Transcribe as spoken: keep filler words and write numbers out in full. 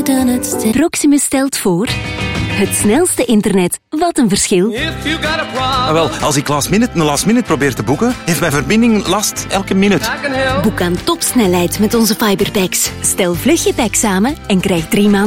houden het stil. Proximus stelt voor... Het snelste internet. Wat een verschil. Ah, wel, als ik last minute een last minute probeer te boeken, heeft mijn verbinding last elke minuut. Boek aan topsnelheid met onze Fiberpacks. Stel vlug je pack samen en krijg drie maanden